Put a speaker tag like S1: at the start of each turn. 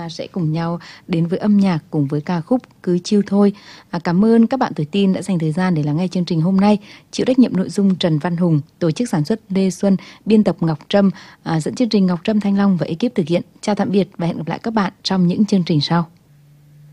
S1: ta sẽ cùng nhau đến với âm nhạc cùng với ca khúc Cứ Chill Thôi. Cảm ơn các bạn tuổi tin đã dành thời gian để lắng nghe chương trình hôm nay. Chịu trách nhiệm nội dung Trần Văn Hùng, tổ chức sản xuất Lê Xuân, biên tập Ngọc Trâm, dẫn chương trình Ngọc Trâm, Thanh Long và ekip thực hiện. Chào tạm biệt và hẹn gặp lại các bạn trong những chương trình sau.